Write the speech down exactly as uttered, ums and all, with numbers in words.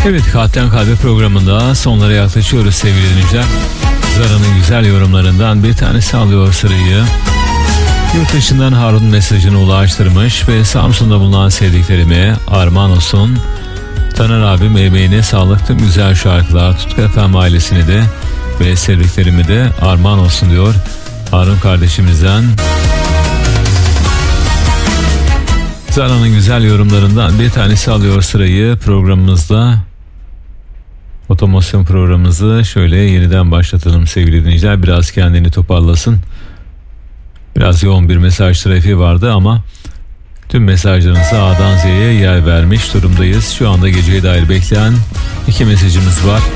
Evet, Kalpten Kalbe programında sonlara yaklaşıyoruz sevgili dinleyiciler. Zara'nın güzel yorumlarından bir tanesi alıyor sırayı. Yurt dışından Harun mesajını ulaştırmış ve Samsun'da bulunan sevdiklerime armağan olsun. Taner abim emeğine sağlık, tüm güzel şarkılar, Tutku F M ailesini de ve sevdiklerimi de armağan olsun diyor Harun kardeşimizden. Zara'nın güzel yorumlarından bir tanesi alıyor sırayı programımızda. Otomasyon programımızı şöyle yeniden başlatalım sevgili dinleyiciler. Biraz kendini toparlasın. Biraz yoğun bir mesaj trafiği vardı ama tüm mesajlarınıza A'dan Z'ye yer vermiş durumdayız. Şu anda geceye dair bekleyen iki mesajımız var.